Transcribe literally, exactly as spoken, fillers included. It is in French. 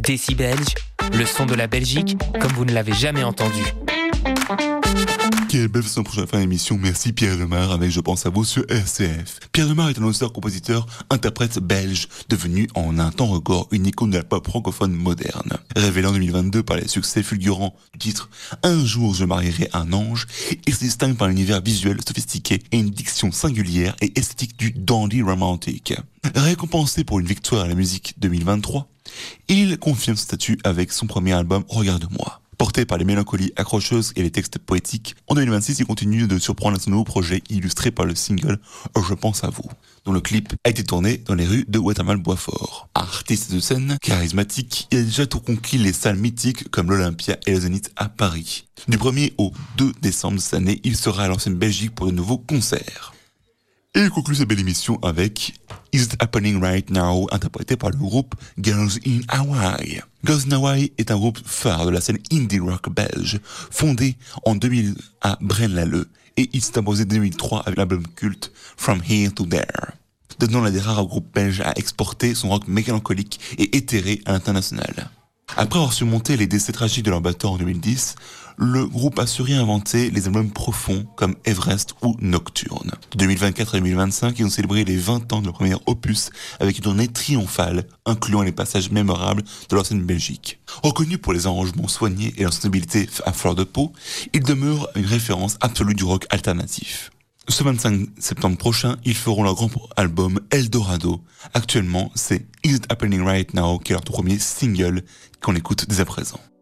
Tessie Belge, le son de la Belgique comme vous ne l'avez jamais entendu. Quelle belle façon pour la fin d'émission, merci Pierre Demar avec Je pense à vous sur R C F. Pierre Demar est un auteur, compositeur, interprète belge, devenu en un temps record une icône de la pop francophone moderne. Révélé en deux mille vingt-deux par les succès fulgurants du titre Un jour je marierai un ange, il se distingue par un univers visuel sophistiqué et une diction singulière et esthétique du dandy romantique. Récompensé pour une victoire à la musique deux mille vingt-trois, il confirme son statut avec son premier album Regarde-moi. Porté par les mélancolies accrocheuses et les textes poétiques, en deux mille vingt-six, il continue de surprendre avec son nouveau projet illustré par le single Je pense à vous, dont le clip a été tourné dans les rues de Watermal-Boisfort. Artiste de scène, charismatique, il a déjà tout conquis les salles mythiques comme l'Olympia et le Zénith à Paris. Du premier au deux décembre de cette année, il sera à l'ancienne Belgique pour de nouveaux concerts. Et il conclut cette belle émission avec Is It Happening Right Now, interprété par le groupe Girls in Hawaii. Girls in Hawaii est un groupe phare de la scène indie rock belge, fondé en deux mille à Braine-l'Alleud, et il s'est imposé en deux mille trois avec l'album culte From Here to There, devenant l'un des rares groupes belges à exporter son rock mélancolique et éthéré à l'international. Après avoir surmonté les décès tragiques de leur batteur en deux mille dix, le groupe a su réinventer les albums profonds comme Everest ou Nocturne. De deux mille vingt-quatre à deux mille vingt-cinq, ils ont célébré les vingt ans de leur premier opus avec une tournée triomphale, incluant les passages mémorables de leur scène Belgique. Reconnu pour les arrangements soignés et leur sensibilité à fleur de peau, ils demeurent une référence absolue du rock alternatif. Ce vingt-cinq septembre prochain, ils feront leur grand album Eldorado. Actuellement, c'est Is It Happening Right Now qui est leur tout premier single qu'on écoute dès à présent.